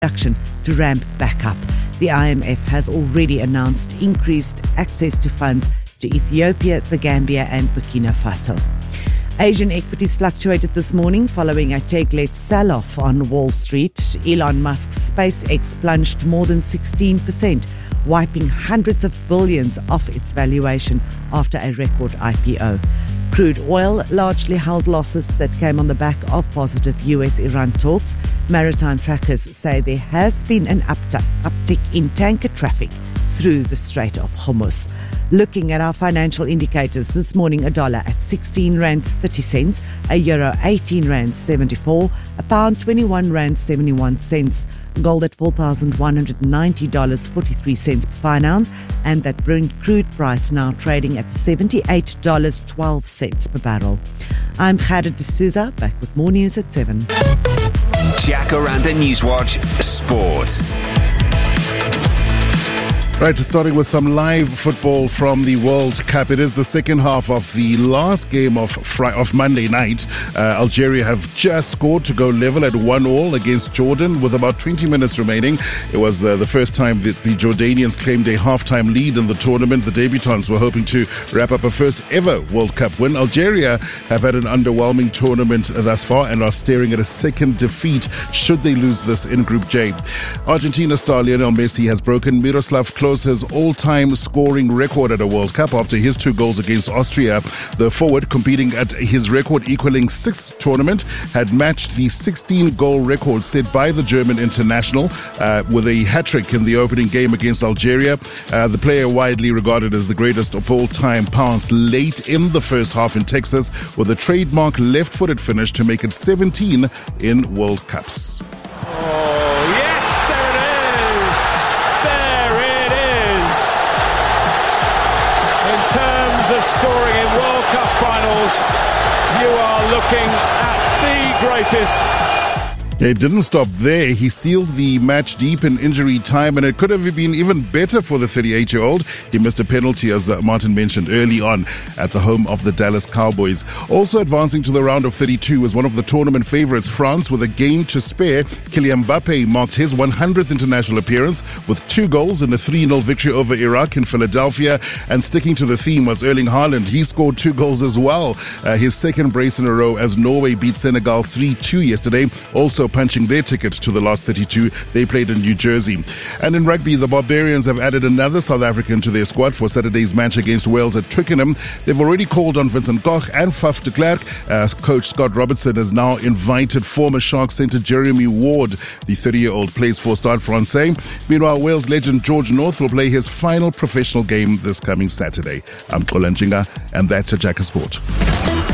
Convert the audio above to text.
production to ramp back up. The IMF has already announced increased access to funds to Ethiopia, the Gambia and Burkina Faso. Asian equities fluctuated this morning following a take-late sell-off on Wall Street. Elon Musk's SpaceX plunged more than 16%, wiping hundreds of billions off its valuation after a record IPO. Crude oil largely held losses that came on the back of positive US-Iran talks. Maritime trackers say there has been an uptick in tanker traffic through the Strait of Hormuz. Looking at our financial indicators this morning, a dollar at 16 rand 30 cents, a euro 18 rand 74, a pound 21 rand 71 cents, gold at $4,190.43 per fine ounce, and that Brent crude price now trading at $78.12 per barrel. I'm Khadid D'Souza, back with more news at 7. Jacaranda Newswatch Sport. Right, starting with some live football from the World Cup. It is the second half of the last game of Monday night. Algeria have just scored to go level at 1-1 against Jordan with about 20 minutes remaining. It was the first time that the Jordanians claimed a halftime lead in the tournament. The debutants were hoping to wrap up a first ever World Cup win. Algeria have had an underwhelming tournament thus far and are staring at a second defeat should they lose this in Group J. Argentina star Lionel Messi has broken Miroslav Klose's all-time scoring record at a World Cup after his 2 goals against Austria. The forward, competing at his record equaling 6th tournament, had matched the 16-goal record set by the German international with a hat-trick in the opening game against Algeria. The player, widely regarded as the greatest of all time, pounced late in the first half in Texas with a trademark left-footed finish to make it 17 in World Cups. Of scoring in World Cup finals, you are looking at the greatest. It didn't stop there. He sealed the match deep in injury time, and it could have been even better for the 38-year-old. He missed a penalty, as Martin mentioned early on, at the home of the Dallas Cowboys. Also advancing to the round of 32 was one of the tournament favourites, France, with a game to spare. Kylian Mbappe marked his 100th international appearance with 2 goals in a 3-0 victory over Iraq in Philadelphia. And sticking to the theme was Erling Haaland. He scored 2 goals as well. His second brace in a row as Norway beat Senegal 3-2 yesterday. Also punching their ticket to the last 32. They played in New Jersey. And in rugby, the Barbarians have added another South African to their squad for Saturday's match against Wales at Twickenham. They've already called on Vincent Koch and Faf de Klerk. Coach Scott Robertson has now invited former Sharks centre Jeremy Ward. The 30-year-old plays for Stade Francais. Meanwhile, Wales legend George North will play his final professional game this coming Saturday. I'm Kolan Jinga, and that's your Jacker Sport.